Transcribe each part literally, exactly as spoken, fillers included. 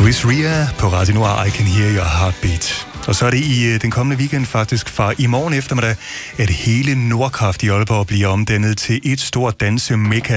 Chris Rea på Radio Nord, I Can Hear Your Heartbeat. Og så er det i øh, den kommende weekend faktisk fra i morgen eftermiddag, at hele Nordkraft i Aalborg bliver omdannet til et stort dansemekka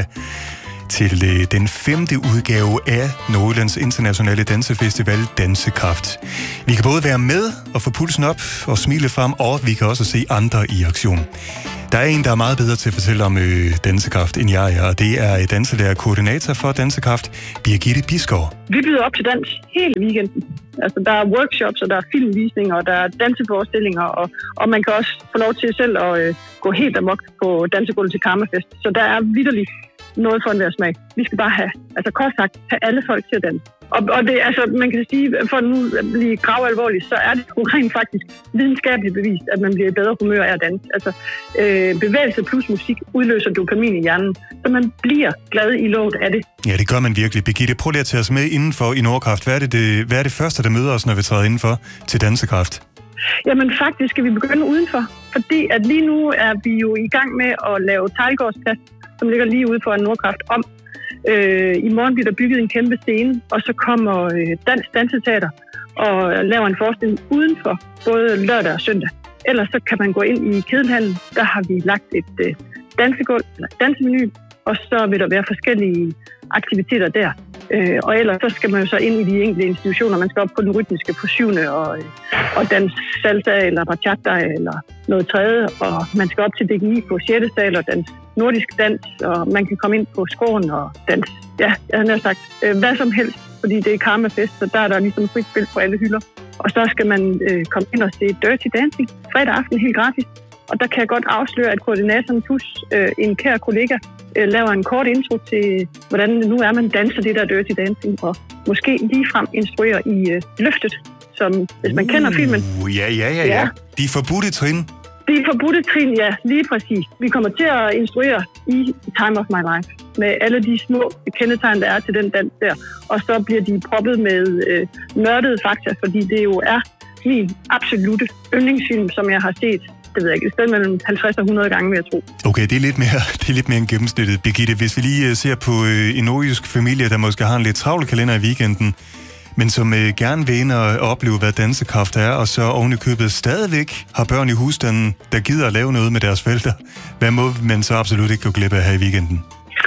til øh, den femte udgave af Nordjyllands internationale dansefestival Dansekraft. Vi kan både være med og få pulsen op og smile frem, og vi kan også se andre i aktion. Der er en, der er meget bedre til at fortælle om øh, Dansekraft end jeg er, og det er danselærer-koordinator for Dansekraft, Birgitte Bisgaard. Vi byder op til dans hele weekenden. Altså, der er workshops, og der er filmvisninger, og der er danseforestillinger, og, og man kan også få lov til selv at øh, gå helt amok på dansegulvet til Karmafest. Så der er vitterligt noget for enhver smag. Vi skal bare have, altså kort sagt, have alle folk til at danse. Og, og det, altså, man kan sige, for nu at blive gravalvorligt, så er det jo rent faktisk videnskabeligt bevist, at man bliver i bedre humør af at danse. Altså, øh, bevægelse plus musik udløser dopamin i hjernen, så man bliver glad i låget af det. Ja, det gør man virkelig. Birgitte, prøv lige at tage os med indenfor i Nordkraft. Hvad er det, det, hvad er det første, der møder os, når vi træder indenfor til Dansekraft? Jamen faktisk skal vi begynde udenfor, fordi at lige nu er vi jo i gang med at lave Teglgårdsplads, som ligger lige ude foran Nordkraft om. Øh, I morgen bliver der bygget en kæmpe scene, og så kommer øh, Dansk Danseteater og laver en forestilling udenfor, både lørdag og søndag. Ellers så kan man gå ind i Kedelhallen, der har vi lagt et øh, dansegulv, eller dansemenu, og så vil der være forskellige aktiviteter der. Øh, og ellers så skal man jo så ind i de enkelte institutioner. Man skal op på den rytmiske på syvende og, og danse salsa eller bachata eller noget tredje. Og man skal op til D G I på sjette sal og danse nordisk dans. Og man kan komme ind på Skåren og danse, ja, jeg har nær sagt, øh, hvad som helst. Fordi det er Karmafest, så der er der ligesom frit spil på alle hylder. Og så skal man øh, komme ind og se Dirty Dancing fredag aften helt gratis. Og der kan jeg godt afsløre, at koordinatoren plus øh, en kær kollega øh, laver en kort intro til, hvordan nu er man danser det der Dirty Dancing, og måske ligefrem instruerer i øh, løftet, som hvis man uh, kender filmen. Ja, ja, ja, ja. De forbudte trin. De forbudte trin, ja, lige præcis. Vi kommer til at instruere i Time of My Life med alle de små kendetegn, der er til den dans der. Og så bliver de proppet med øh, nørdede fakta, fordi det jo er min absolutte yndlingsfilm, som jeg har set. Det ved jeg ikke, et sted mellem halvtreds og hundrede gange, vil jeg tro. Okay, det er lidt mere, det er lidt mere end gennemsnittet. Birgitte, hvis vi lige ser på øh, en nordjysk familie, der måske har en lidt travl kalender i weekenden, men som øh, gerne vil ind og opleve, hvad Dansekraft er, og så oven i købet stadigvæk har børn i husstanden, der gider at lave noget med deres forældre. Hvad må man så absolut ikke gå glip af her i weekenden?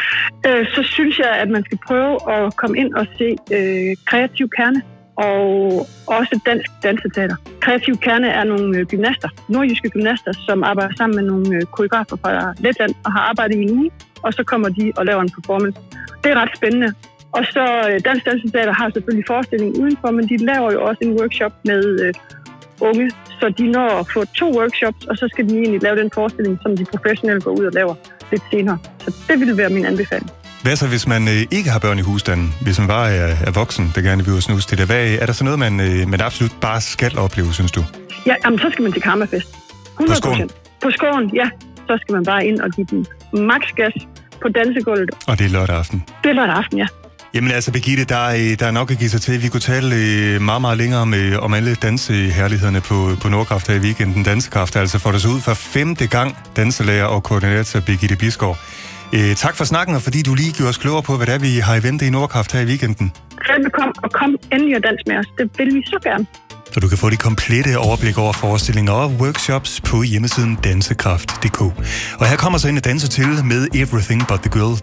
Øh, så synes jeg, at man skal prøve at komme ind og se øh, Kreativ Kerne, og også Dansk Danseteater. Kreativ Kerne er nogle øh, gymnaster, nordjyske gymnaster, som arbejder sammen med nogle øh, koreografer fra Letland og har arbejdet i en uge, og så kommer de og laver en performance. Det er ret spændende. Og så øh, Dansk Danseteater har selvfølgelig forestilling udenfor, men de laver jo også en workshop med øh, unge, så de når at få to workshops, og så skal de egentlig lave den forestilling, som de professionelle går ud og laver lidt senere. Så det ville være min anbefaling. Hvad så, hvis man øh, ikke har børn i husstanden? Hvis man bare er, er voksen, der gerne vil ud snus til det. Hvad, er der så noget, man, øh, man absolut bare skal opleve, synes du? Ja, jamen, så skal man til Karmafest. hundrede procent. På Skåren? På Skåren, ja. Så skal man bare ind og give den maks gas på dansegulvet. Og det er lørdag aften? Det er lørdag aften, ja. Jamen altså, Birgitte, der er, der er nok at give sig til. Vi kunne tale meget, meget længere om, om alle danseherlighederne på, på Nordkraft her i weekenden. Dansekraft altså får det så ud for femte gang, danselærer og koordinator Birgitte Bisgaard. Eh, tak for snakken, og fordi du lige gjorde os klogere på, hvad det er, vi har i vente i Nordkraft her i weekenden. Velbekomme, og kom endelig og dans med os. Det vil vi så gerne. Så du kan få det komplette overblik over forestillinger og workshops på hjemmesiden dansekraft punktum d k. Og her kommer så en danse til med Everything But The Girl.